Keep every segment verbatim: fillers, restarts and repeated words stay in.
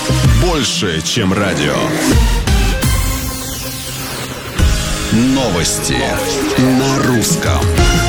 Больше, чем радио. Новости на русском.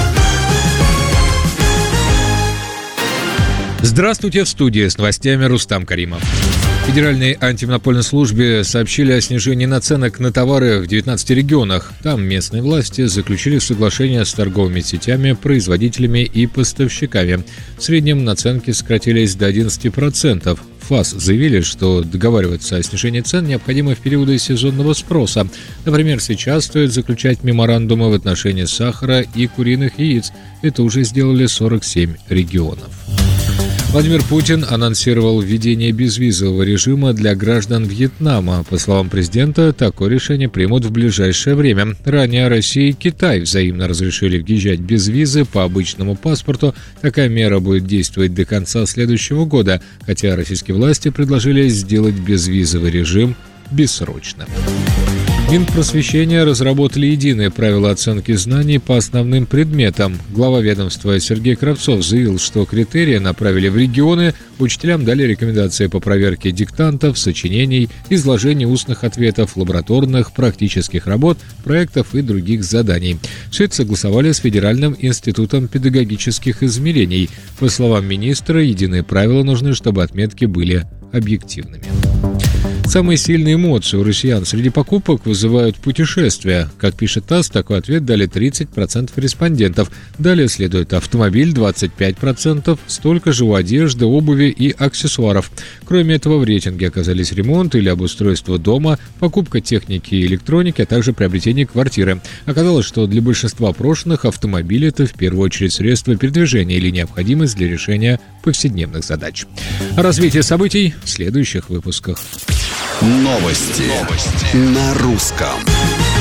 Здравствуйте, в студии с новостями Рустам Каримов. В Федеральной антимонопольной службе сообщили о снижении наценок на товары в девятнадцати регионах. Там местные власти заключили соглашение с торговыми сетями, производителями и поставщиками. В среднем наценки сократились до одиннадцати процентов. ФАС заявили, что договариваться о снижении цен необходимо в периоды сезонного спроса. Например, сейчас стоит заключать меморандумы в отношении сахара и куриных яиц. Это уже сделали сорок семь регионов. Владимир Путин анонсировал введение безвизового режима для граждан Вьетнама. По словам президента, такое решение примут в ближайшее время. Ранее Россия и Китай взаимно разрешили въезжать без визы по обычному паспорту. Такая мера будет действовать до конца следующего года, хотя российские власти предложили сделать безвизовый режим бессрочным. Минпросвещения разработали единые правила оценки знаний по основным предметам. Глава ведомства Сергей Кравцов заявил, что критерии направили в регионы, учителям дали рекомендации по проверке диктантов, сочинений, изложению устных ответов, лабораторных, практических работ, проектов и других заданий. Все это согласовали с Федеральным институтом педагогических измерений. По словам министра, единые правила нужны, чтобы отметки были объективными. Самые сильные эмоции у россиян среди покупок вызывают путешествия. Как пишет ТАСС, такой ответ дали тридцать процентов респондентов. Далее следует автомобиль двадцать пять процентов, столько же у одежды, обуви и аксессуаров. Кроме этого, в рейтинге оказались ремонт или обустройство дома, покупка техники и электроники, а также приобретение квартиры. Оказалось, что для большинства опрошенных автомобиль – это в первую очередь средство передвижения или необходимость для решения повседневных задач. О развитии событий в следующих выпусках. Новости, Новости. На русском.